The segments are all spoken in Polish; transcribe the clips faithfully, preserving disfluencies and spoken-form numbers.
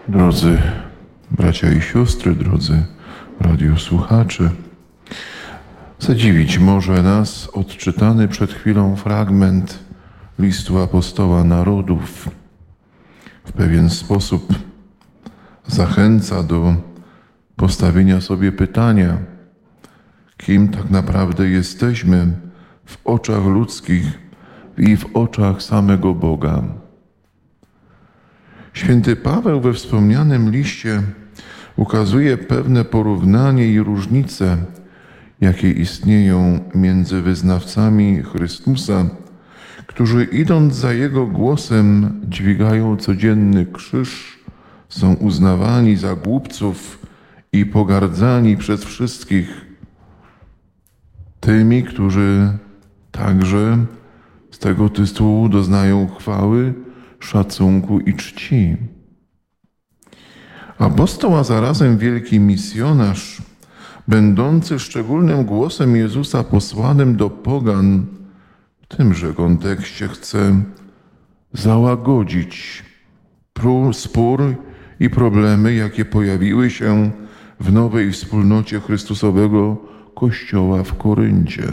Drodzy bracia i siostry, drodzy radiosłuchacze, zadziwić może nas odczytany przed chwilą fragment listu apostoła narodów. W pewien sposób zachęca do postawienia sobie pytania, kim tak naprawdę jesteśmy w oczach ludzkich i w oczach samego Boga. Święty Paweł we wspomnianym liście ukazuje pewne porównanie i różnice, jakie istnieją między wyznawcami Chrystusa, którzy idąc za Jego głosem dźwigają codzienny krzyż, są uznawani za głupców i pogardzani przez wszystkich, tymi, którzy także z tego tytułu doznają chwały, szacunku i czci. Apostoł, a zarazem wielki misjonarz, będący szczególnym głosem Jezusa posłanym do pogan, w tymże kontekście chce załagodzić spór i problemy, jakie pojawiły się w nowej wspólnocie Chrystusowego Kościoła w Koryncie.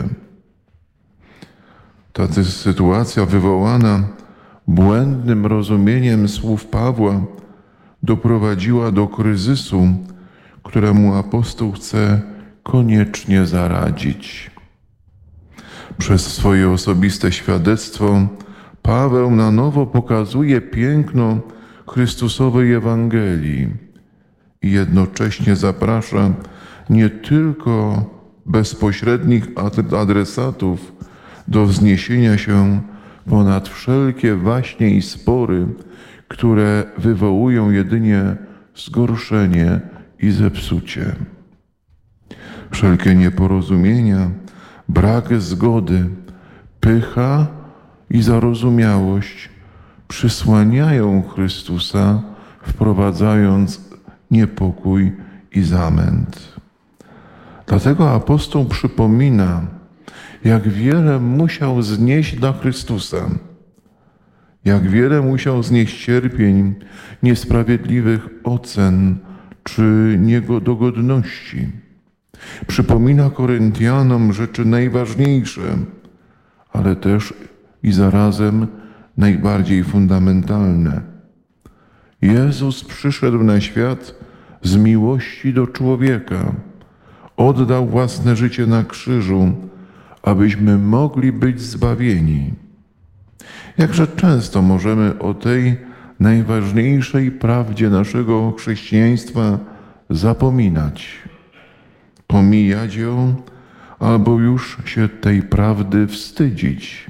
Ta sytuacja wywołana błędnym rozumieniem słów Pawła doprowadziła do kryzysu, któremu apostoł chce koniecznie zaradzić. Przez swoje osobiste świadectwo Paweł na nowo pokazuje piękno Chrystusowej Ewangelii i jednocześnie zaprasza nie tylko bezpośrednich adresatów do wzniesienia się ponad wszelkie waśnie i spory, które wywołują jedynie zgorszenie i zepsucie. Wszelkie nieporozumienia, brak zgody, pycha i zarozumiałość przysłaniają Chrystusa, wprowadzając niepokój i zamęt. Dlatego apostoł przypomina, jak wiele musiał znieść dla Chrystusa, jak wiele musiał znieść cierpień, niesprawiedliwych ocen czy niedogodności. Przypomina Koryntianom rzeczy najważniejsze, ale też i zarazem najbardziej fundamentalne. Jezus przyszedł na świat z miłości do człowieka. Oddał własne życie na krzyżu, abyśmy mogli być zbawieni. Jakże często możemy o tej najważniejszej prawdzie naszego chrześcijaństwa zapominać, pomijać ją albo już się tej prawdy wstydzić.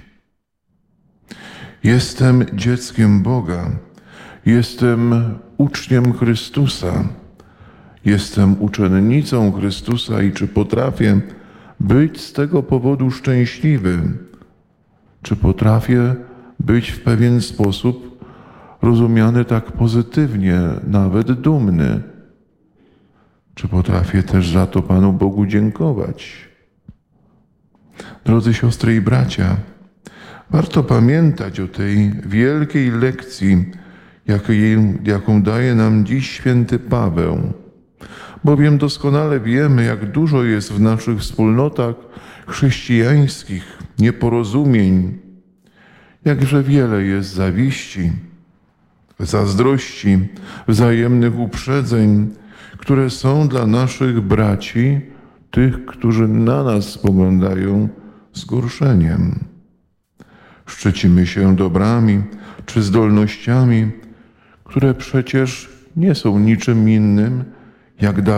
Jestem dzieckiem Boga, jestem uczniem Chrystusa, jestem uczennicą Chrystusa i czy potrafię być z tego powodu szczęśliwy? Czy potrafię być w pewien sposób rozumiany tak pozytywnie, nawet dumny? Czy potrafię też za to Panu Bogu dziękować? Drodzy siostry i bracia, warto pamiętać o tej wielkiej lekcji, jaką daje nam dziś święty Paweł. Bowiem doskonale wiemy, jak dużo jest w naszych wspólnotach chrześcijańskich nieporozumień, jakże wiele jest zawiści, zazdrości, wzajemnych uprzedzeń, które są dla naszych braci, tych, którzy na nas spoglądają zgorszeniem. Szczycimy się dobrami czy zdolnościami, które przecież nie są niczym innym, jak dar